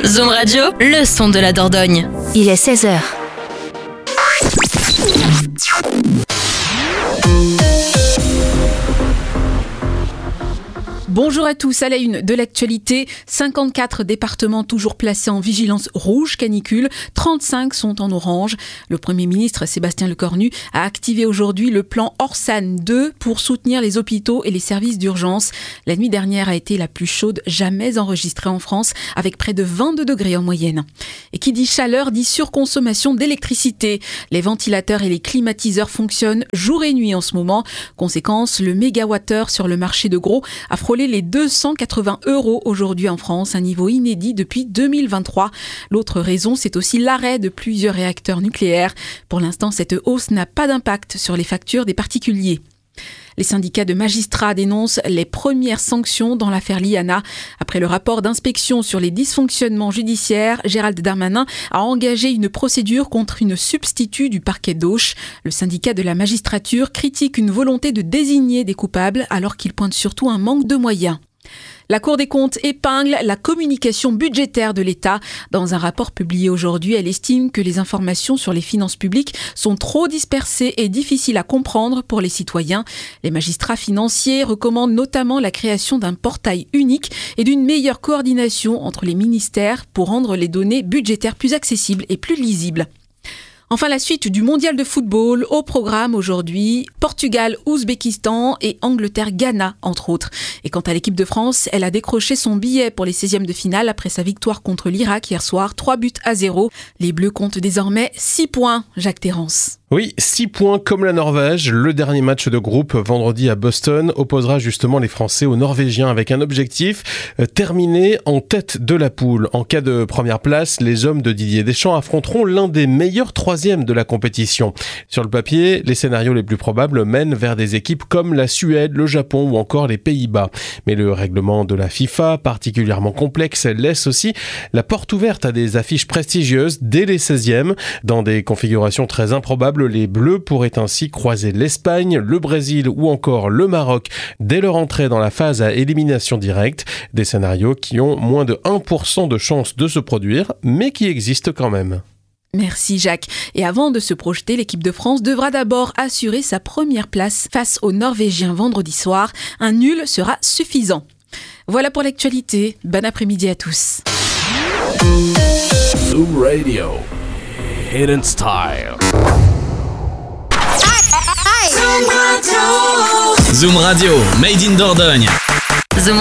Zoom Radio, le son de la Dordogne. Il est 16h. Bonjour à tous, à la une de l'actualité, 54 départements toujours placés en vigilance rouge canicule, 35 sont en orange. Le Premier ministre Sébastien Lecornu a activé aujourd'hui le plan Orsan 2 pour soutenir les hôpitaux et les services d'urgence. La nuit dernière a été la plus chaude jamais enregistrée en France, avec près de 22 degrés en moyenne. Et qui dit chaleur dit surconsommation d'électricité. Les ventilateurs et les climatiseurs fonctionnent jour et nuit en ce moment. Conséquence, le mégawattheure sur le marché de gros a frôlé les 280 € aujourd'hui en France, un niveau inédit depuis 2023. L'autre raison, c'est aussi l'arrêt de plusieurs réacteurs nucléaires. Pour l'instant, cette hausse n'a pas d'impact sur les factures des particuliers. Les syndicats de magistrats dénoncent les premières sanctions dans l'affaire Liana. Après le rapport d'inspection sur les dysfonctionnements judiciaires, Gérald Darmanin a engagé une procédure contre une substitut du parquet d'Auch. Le syndicat de la magistrature critique une volonté de désigner des coupables alors qu'il pointe surtout un manque de moyens. La Cour des comptes épingle la communication budgétaire de l'État. Dans un rapport publié aujourd'hui, elle estime que les informations sur les finances publiques sont trop dispersées et difficiles à comprendre pour les citoyens. Les magistrats financiers recommandent notamment la création d'un portail unique et d'une meilleure coordination entre les ministères pour rendre les données budgétaires plus accessibles et plus lisibles. Enfin, la suite du mondial de football au programme aujourd'hui, Portugal, Ouzbékistan et Angleterre-Ghana, entre autres. Et quant à l'équipe de France, elle a décroché son billet pour les 16e de finale après sa victoire contre l'Irak hier soir, 3-0. Les Bleus comptent désormais 6 points, Jacques Terrance. Oui, 6 points comme la Norvège. Le dernier match de groupe vendredi à Boston opposera justement les Français aux Norvégiens avec un objectif, terminer en tête de la poule. En cas de première place, les hommes de Didier Deschamps affronteront l'un des meilleurs troisièmes de la compétition. Sur le papier, les scénarios les plus probables mènent vers des équipes comme la Suède, le Japon ou encore les Pays-Bas. Mais le règlement de la FIFA, particulièrement complexe, laisse aussi la porte ouverte à des affiches prestigieuses dès les 16e. Dans des configurations très improbables, les Bleus pourraient ainsi croiser l'Espagne, le Brésil ou encore le Maroc dès leur entrée dans la phase à élimination directe. Des scénarios qui ont moins de 1% de chances de se produire, mais qui existent quand même. Merci Jacques. Et avant de se projeter, l'équipe de France devra d'abord assurer sa première place face aux Norvégiens vendredi soir. Un nul sera suffisant. Voilà pour l'actualité. Bon après-midi à tous. Zoom Radio. Hidden Style. Zoom Radio, Made in Dordogne. Zoom